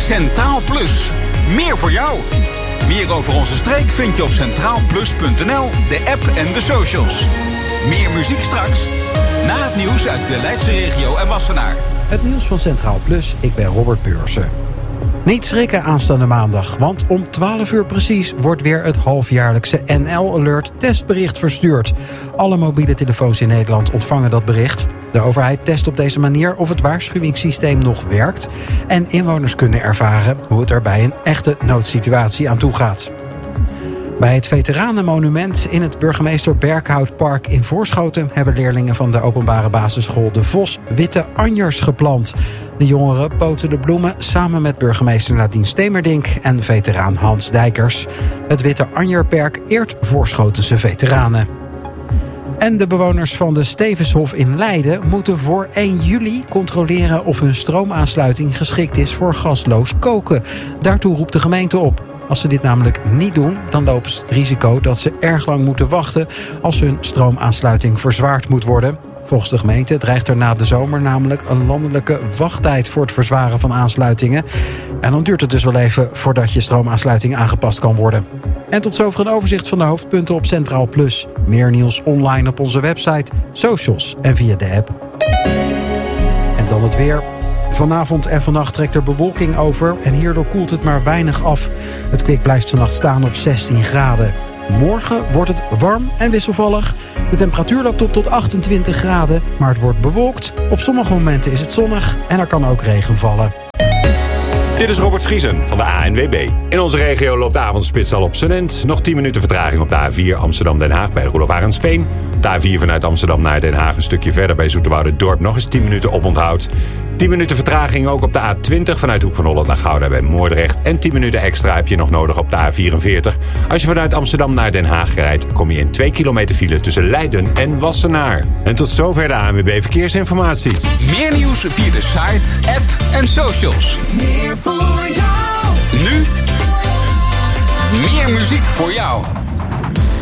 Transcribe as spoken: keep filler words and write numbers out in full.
Centraal Plus. Meer voor jou. Meer over onze streek vind je op centraal plus punt n l, de app en de socials. Meer muziek straks. Na het nieuws uit de Leidse regio en Wassenaar. Het nieuws van Centraal Plus, ik ben Robert Beursen. Niet schrikken aanstaande maandag, want om twaalf uur precies wordt weer het halfjaarlijkse N L Alert testbericht verstuurd. Alle mobiele telefoons in Nederland ontvangen dat bericht. De overheid test op deze manier of het waarschuwingssysteem nog werkt en inwoners kunnen ervaren hoe het er bij een echte noodsituatie aan toe gaat. Bij het Veteranenmonument in het Burgemeester Berkhoutpark in Voorschoten hebben leerlingen van de openbare basisschool De Vos witte anjers geplant. De jongeren poten de bloemen samen met burgemeester Nadine Stemerdink en veteraan Hans Dijkers. Het Witte Anjerperk eert Voorschotense veteranen. En de bewoners van de Stevenshof in Leiden moeten voor één juli controleren of hun stroomaansluiting geschikt is voor gasloos koken. Daartoe roept de gemeente op. Als ze dit namelijk niet doen, dan lopen ze het risico dat ze erg lang moeten wachten als hun stroomaansluiting verzwaard moet worden. Volgens de gemeente dreigt er na de zomer namelijk een landelijke wachttijd voor het verzwaren van aansluitingen. En dan duurt het dus wel even voordat je stroomaansluiting aangepast kan worden. En tot zover een overzicht van de hoofdpunten op Centraal Plus. Meer nieuws online op onze website, socials en via de app. En dan het weer. Vanavond en vannacht trekt er bewolking over en hierdoor koelt het maar weinig af. Het kwik blijft vannacht staan op zestien graden. Morgen wordt het warm en wisselvallig. De temperatuur loopt op tot achtentwintig graden, maar het wordt bewolkt. Op sommige momenten is het zonnig en er kan ook regen vallen. Dit is Robert Vriesen van de A N W B. In onze regio loopt de avondspits al op zijn end. Nog tien minuten vertraging op de A vier Amsterdam-Den Haag bij Roelof Arendsveen. De A vier vanuit Amsterdam naar Den Haag een stukje verder bij Zoeterwoude-Dorp nog eens tien minuten oponthoud. tien minuten vertraging ook op de A twintig vanuit Hoek van Holland naar Gouda bij Moordrecht. En tien minuten extra heb je nog nodig op de A vierenveertig. Als je vanuit Amsterdam naar Den Haag rijdt, kom je in twee kilometer file tussen Leiden en Wassenaar. En tot zover de A N W B Verkeersinformatie. Meer nieuws via de site, app en socials. Meer voor jou. Nu, meer muziek voor jou.